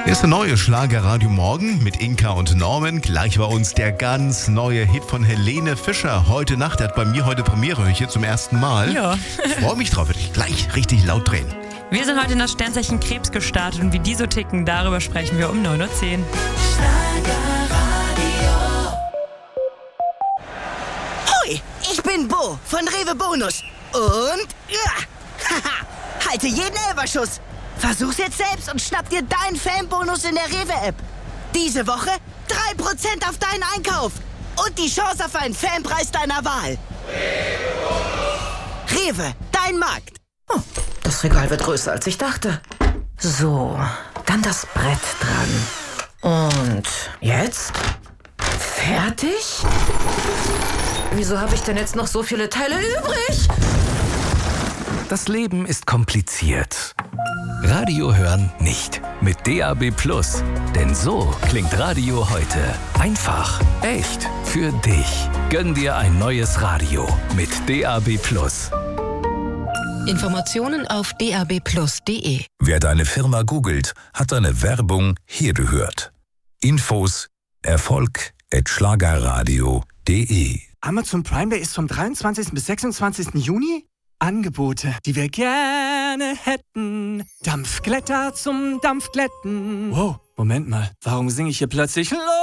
Hier ist der neue Schlagerradio Morgen mit Inka und Norman. Gleich bei uns der ganz neue Hit von Helene Fischer. Heute Nacht, der hat bei mir heute Premiere hier zum ersten Mal. Ja. Ich freue mich drauf, werde ich gleich richtig laut drehen. Wir sind heute in das Sternzeichen Krebs gestartet und wie die so ticken, darüber sprechen wir um 9.10 Uhr. Hoi, ich bin Bo von Rewe Bonus. Und halte jeden Elferschuss. Versuch's jetzt selbst und schnapp dir deinen Fanbonus in der Rewe-App. Diese Woche 3% auf deinen Einkauf. Und die Chance auf einen Fanpreis deiner Wahl. Rewe, dein Markt. Oh, das Regal wird größer, als ich dachte. So, dann das Brett dran. Und jetzt? Fertig? Wieso habe ich denn jetzt noch so viele Teile übrig? Das Leben ist kompliziert. Radio hören nicht. Mit DAB+. Denn so klingt Radio heute. Einfach, echt, für dich. Gönn dir ein neues Radio mit DAB+. Informationen auf dabplus.de. Wer deine Firma googelt, hat deine Werbung hier gehört. Infos erfolg@schlagerradio.de. Amazon Prime Day ist vom 23. bis 26. Juni. Angebote, die wir gerne hätten. Dampfglätter zum Dampfglätten. Wow, Moment mal, warum singe ich hier plötzlich